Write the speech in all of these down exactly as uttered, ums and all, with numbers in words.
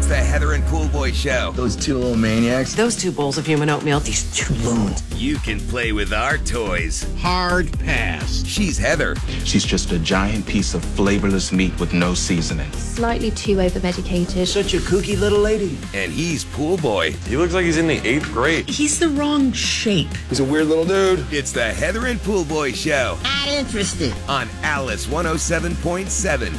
the Heather and Pool Boy Show. Those two little maniacs. Those two bowls of human oatmeal, these two loons. You can play with our toys. Hard pass. She's Heather. She's just a giant piece of flavorless meat with no seasoning. Slightly too over-medicated. Such a kooky little lady. And he's Pool Boy. He looks like he's in the eighth grade. He's the wrong shape. He's a weird little dude. It's the Heather and Pool Boy Show. Not interested. On Alice one oh seven point seven.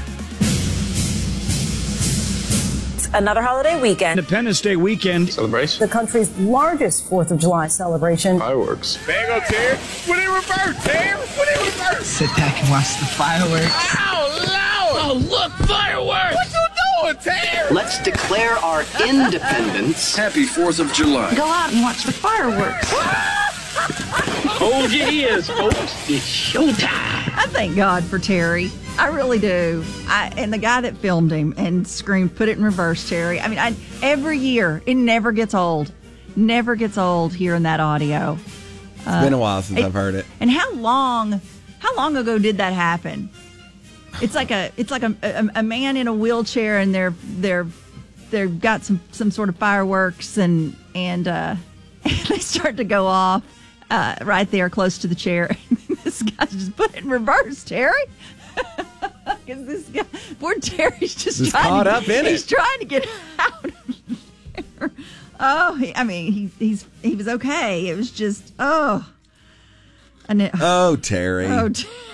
Another holiday weekend. Independence Day weekend. Celebration. The country's largest fourth of July celebration. Fireworks. There you go, Terry. What in reverse, Terry? What in reverse? Sit back and watch the fireworks. Oh, Lord. Oh, look, fireworks. What you doing, Terry? Let's declare our independence. Happy fourth of July. Go out and watch the fireworks. Hold your ears, folks. It's showtime. I thank God for Terry. I really do. I, and the guy that filmed him and screamed, "Put it in reverse, Terry." I mean, I, every year, it never gets old. Never gets old hearing that audio. It's uh, been a while since it, I've heard it. And how long, how long ago did that happen? It's like a, it's like a, a, a man in a wheelchair, and they're they're they've got some, some sort of fireworks, and and, uh, and they start to go off uh, right there close to the chair. This guy just put it in reverse, Terry. Because this guy, poor Terry's just He's trying caught to, up in he's it. trying to get out of there. Oh, he, I mean, he he's he was okay. It was just oh, and it, oh Terry. Oh,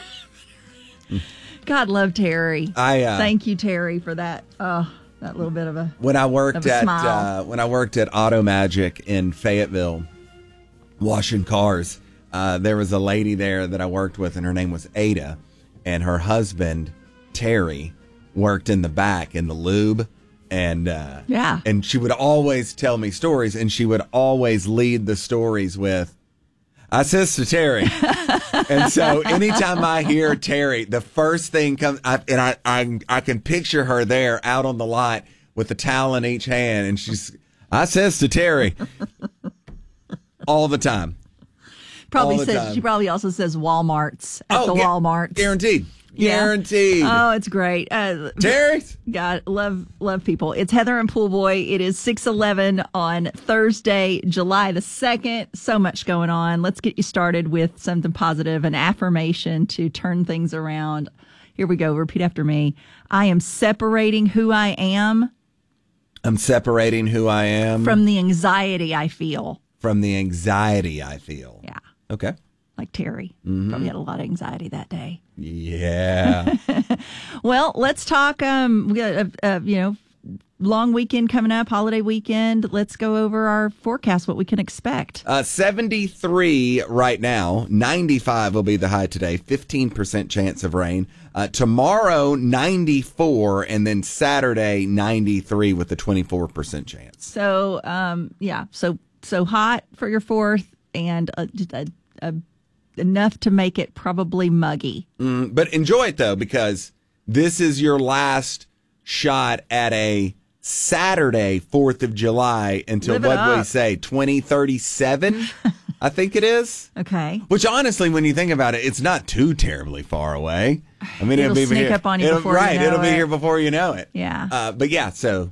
God love Terry. I uh, thank you, Terry, for that. Oh, that little bit of a when I worked of a at smile. uh, when I worked at Auto Magic in Fayetteville, washing cars. Uh, there was a lady there that I worked with, and her name was Ada. And her husband, Terry, worked in the back in the lube. And uh, yeah. and she would always tell me stories. And she would always lead the stories with, "I says to Terry." And so anytime I hear Terry, the first thing comes, I, and I, I, I can picture her there out on the lot with a towel in each hand. And she's, "I says to Terry." All the time. Probably the says time. she probably also says Walmarts at oh, the gu- Walmarts. Guaranteed. Yeah. Guaranteed. Oh, it's great. Uh, Terry? God, love love people. It's Heather and Pool Boy. It is six eleven on Thursday, July the second. So much going on. Let's get you started with something positive, an affirmation to turn things around. Here we go. Repeat after me. I am separating who I am. I'm separating who I am. From the anxiety I feel. From the anxiety I feel. Yeah. Okay. Like Terry. Mm-hmm. Probably had a lot of anxiety that day. Yeah. Well, let's talk, um, we got a, a, you know, long weekend coming up, holiday weekend. Let's go over our forecast, what we can expect. Uh, seventy-three right now. ninety-five will be the high today. fifteen percent chance of rain. Uh, tomorrow, ninety-four. And then Saturday, ninety-three with a twenty-four percent chance. So, um, yeah. So, so hot for your fourth and a, a, a, enough to make it probably muggy. Mm, but enjoy it, though, because this is your last shot at a Saturday, fourth of July until, Live it what do we up. say, twenty thirty-seven, I think it is. Okay. Which, honestly, when you think about it, it's not too terribly far away. I mean, It'll be sneak here. up on you it'll, before you right, know it'll be it. here before you know it. Yeah. Uh, but, yeah, so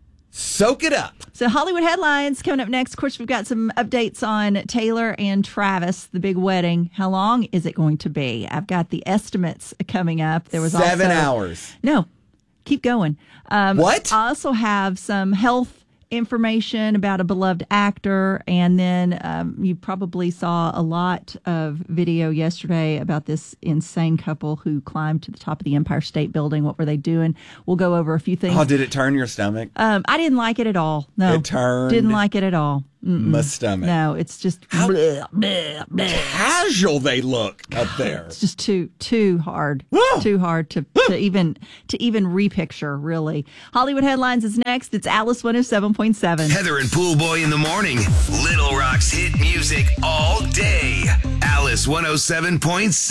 soak it up. So Hollywood headlines coming up next. Of course, we've got some updates on Taylor and Travis, the big wedding. How long is it going to be? I've got the estimates coming up. There was Seven also, hours. No, keep going. Um, What? I also have some health information about a beloved actor, and then um, you probably saw a lot of video yesterday about this insane couple who climbed to the top of the Empire State Building. What were they doing? We'll go over a few things. Oh, did it turn your stomach? Um, I didn't like it at all. No, It turned Didn't like it at all. Mm-mm. my stomach. No, it's just bleh, bleh, bleh. Casual they look up there. It's just too too hard, too hard to, to even to even repicture. Really, Hollywood headlines is next. It's Alice one oh seven point seven. Heather and Pool Boy in the morning. Little Rock's hit music all day. Alice one oh seven point seven.